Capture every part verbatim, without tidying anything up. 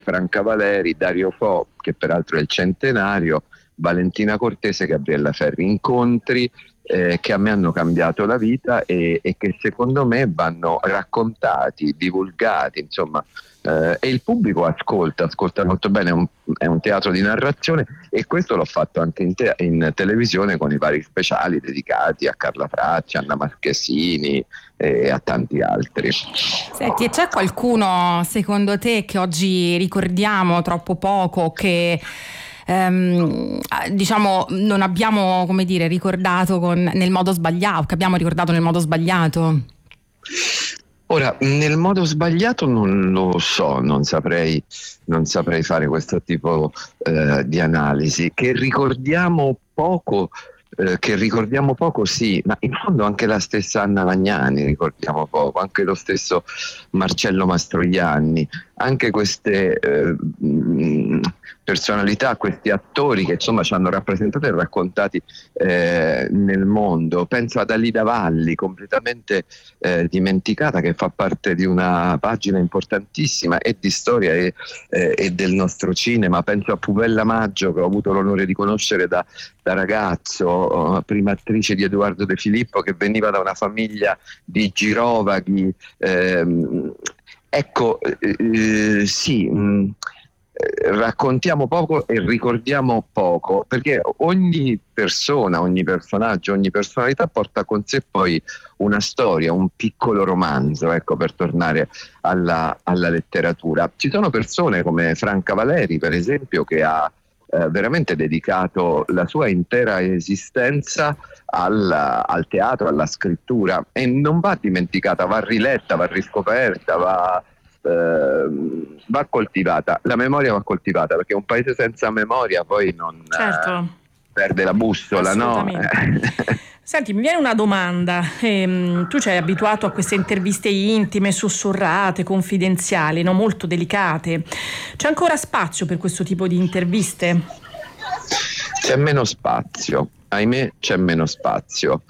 Franca Valeri, Dario Fo, che peraltro è il centenario, Valentina Cortese, Gabriella Ferri, incontri eh, che a me hanno cambiato la vita e, e che secondo me vanno raccontati, divulgati, insomma, eh, e il pubblico ascolta, ascolta molto bene, è un, è un teatro di narrazione, e questo l'ho fatto anche in, te- in televisione con i vari speciali dedicati a Carla Fracci, Anna Marchesini e a tanti altri. Senti, e c'è qualcuno secondo te che oggi ricordiamo troppo poco, che ehm, diciamo non abbiamo, come dire, ricordato con, nel modo sbagliato, che abbiamo ricordato nel modo sbagliato? Ora, nel modo sbagliato non lo so, non saprei, non saprei fare questo tipo eh, di analisi. Che ricordiamo poco, eh, che ricordiamo poco sì, ma in fondo anche la stessa Anna Magnani ricordiamo poco, anche lo stesso Marcello Mastroianni, anche queste eh, mh, personalità, questi attori che insomma ci hanno rappresentato e raccontati eh, nel mondo. Penso ad Alida Valli, completamente eh, dimenticata, che fa parte di una pagina importantissima e di storia e, eh, e del nostro cinema. Penso a Pupella Maggio, che ho avuto l'onore di conoscere da, da ragazzo, prima attrice di Edoardo De Filippo, che veniva da una famiglia di girovaghi. Ehm, ecco, eh, sì, mh, raccontiamo poco e ricordiamo poco, perché ogni persona, ogni personaggio, ogni personalità porta con sé poi una storia, un piccolo romanzo, ecco, per tornare alla, alla letteratura. Ci sono persone come Franca Valeri, per esempio, che ha eh, veramente dedicato la sua intera esistenza al, al teatro, alla scrittura, e non va dimenticata, va riletta, va riscoperta, va Uh, va coltivata, la memoria va coltivata, perché un paese senza memoria poi non certo. uh, perde la bussola, no? Senti, mi viene una domanda. Ehm, tu ci hai abituato a queste interviste intime, sussurrate, confidenziali, no? Molto delicate. C'è ancora spazio per questo tipo di interviste? C'è meno spazio, ahimè c'è meno spazio,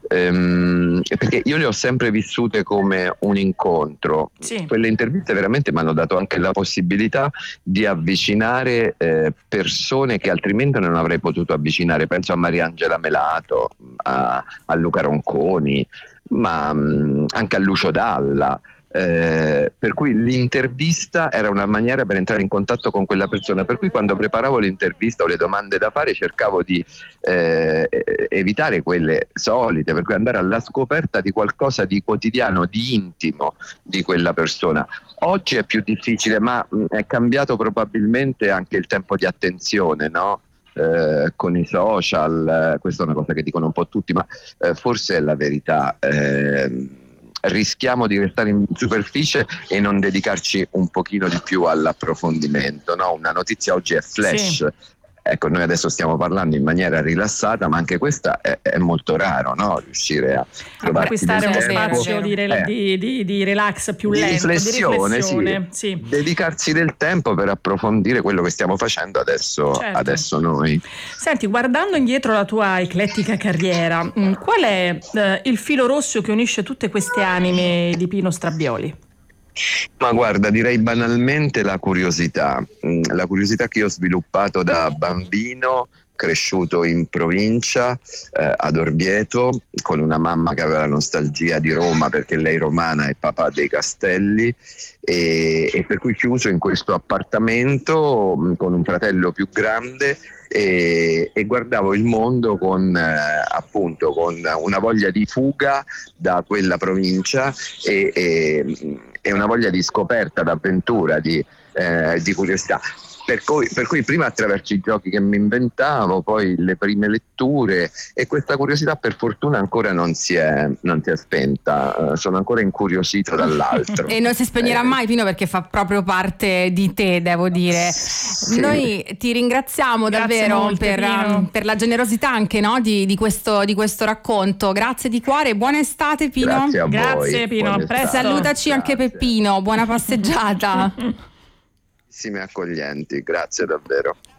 ehm, perché io le ho sempre vissute come un incontro. Sì. Quelle interviste veramente mi hanno dato anche la possibilità di avvicinare eh, persone che altrimenti non avrei potuto avvicinare. Penso a Mariangela Melato, a, a Luca Ronconi, ma mh, anche a Lucio Dalla. Eh, per cui l'intervista era una maniera per entrare in contatto con quella persona, per cui quando preparavo l'intervista o le domande da fare cercavo di eh, evitare quelle solite, per cui andare alla scoperta di qualcosa di quotidiano, di intimo di quella persona. Oggi è più difficile, ma mh, è cambiato probabilmente anche il tempo di attenzione, no? Eh, con i social, eh, questa è una cosa che dicono un po' tutti, ma eh, forse è la verità. Eh, rischiamo di restare in superficie e non dedicarci un pochino di più all'approfondimento, no? Una notizia oggi è flash. Sì. Ecco, noi adesso stiamo parlando in maniera rilassata, ma anche questa è, è molto raro, no? Riuscire a acquistare uno tempo. spazio di, re- eh. di, di, di relax più di lento, riflessione, di riflessione, sì. sì. Dedicarsi del tempo per approfondire quello che stiamo facendo adesso, certo. adesso noi. Senti, guardando indietro la tua eclettica carriera, mh, qual è eh, il filo rosso che unisce tutte queste anime di Pino Strabioli? Ma guarda, direi banalmente la curiosità, la curiosità che io ho sviluppato da bambino, cresciuto in provincia, eh, ad Orvieto, con una mamma che aveva la nostalgia di Roma perché lei romana e papà dei Castelli, e, e per cui chiuso in questo appartamento mh, con un fratello più grande, e, e guardavo il mondo con eh, appunto con una voglia di fuga da quella provincia e, e, e una voglia di scoperta, d'avventura, di, eh, di curiosità. Per cui, per cui prima attraverso i giochi che mi inventavo, poi le prime letture, e questa curiosità per fortuna ancora non si è, non si è spenta, uh, sono ancora incuriosito dall'altro. E non si spegnerà eh. mai, Pino, perché fa proprio parte di te, devo dire. Sì. Noi ti ringraziamo Grazie davvero molte, per, um, per la generosità anche, no, di, di, questo, di questo racconto. Grazie di cuore, buona estate, Pino. Grazie a Grazie, voi. Pino, a presto. Salutaci anche Peppino, buona passeggiata. Accoglienti, grazie davvero.